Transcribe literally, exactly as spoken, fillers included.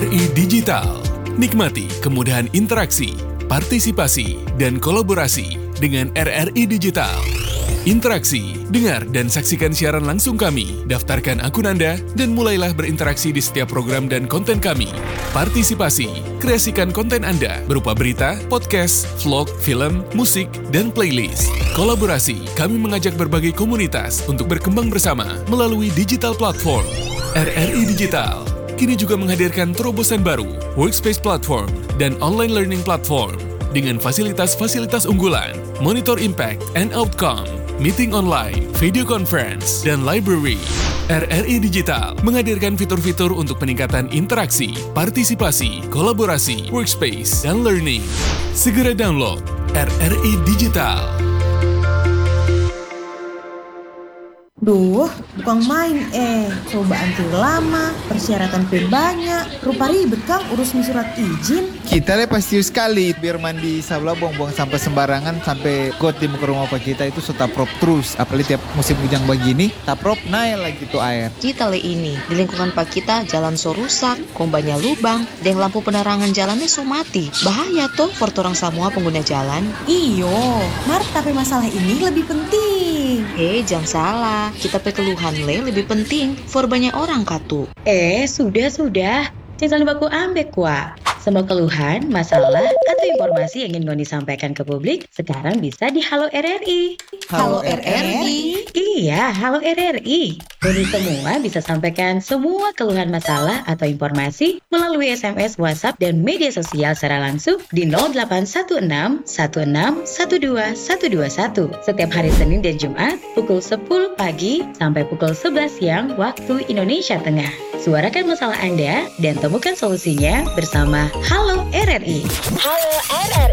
R I Digital. Nikmati kemudahan interaksi, partisipasi, dan kolaborasi dengan R R I Digital. Interaksi, dengar dan saksikan siaran langsung kami, daftarkan akun Anda, dan mulailah berinteraksi di setiap program dan konten kami. Partisipasi, kreasikan konten Anda berupa berita, podcast, vlog, film, musik, dan playlist. Kolaborasi, kami mengajak berbagai komunitas untuk berkembang bersama melalui digital platform. R R I Digital kini juga menghadirkan terobosan baru, workspace platform, dan online learning platform dengan fasilitas-fasilitas unggulan, monitor impact and outcome, meeting online, video conference, dan library. R R I Digital menghadirkan fitur-fitur untuk peningkatan interaksi, partisipasi, kolaborasi, workspace, dan learning. Segera download R R I Digital. Duh, bukan main eh. Cobaan tuh lama, persyaratan pun banyak. Rupa ribet Kang urus surat izin. Kita le pasti sekali biar mandi sabla buang-buang sampah sembarangan sampai got di muka rumah pak kita itu sudah prop terus. Apalagi tiap musim hujan begini, tak prop naik lagi tuh air. Kita le ini di lingkungan pak kita jalan so rusak, kombanya lubang, dan lampu penerangan jalannya so mati. Bahaya tuh for orang semua pengguna jalan. Iyo, Mar, tapi masalah ini lebih penting. Eh, jangan salah. Kita pe keluhan le lebih penting for banyak orang katu. Eh, sudah-sudah. Jangan baku ambek kuah. Semua keluhan, masalah, atau informasi yang ingin Ngoni sampaikan ke publik sekarang bisa di Halo R R I. Halo R R I? Iya, Halo R R I. Ngoni semua bisa sampaikan semua keluhan masalah atau informasi melalui S M S, WhatsApp, dan media sosial secara langsung di nol delapan satu enam satu enam satu dua satu dua satu setiap hari Senin dan Jumat pukul sepuluh pagi sampai pukul sebelas siang waktu Indonesia Tengah. Suarakan masalah Anda dan temukan solusinya bersama Halo R R I. Halo R R I.